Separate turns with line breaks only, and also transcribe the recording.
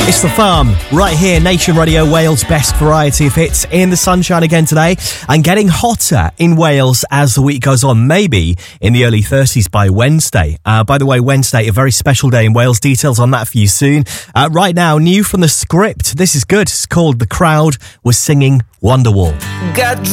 It's The Farm, right here, Nation Radio, Wales' best variety of hits in the sunshine again today, and getting hotter in Wales as the week goes on, maybe in the early 30s by Wednesday. By the way, Wednesday, a very special day in Wales. Details on that for you soon. Right now, new from The Script. This is good. It's called The Crowd Was Singing Wonderwall.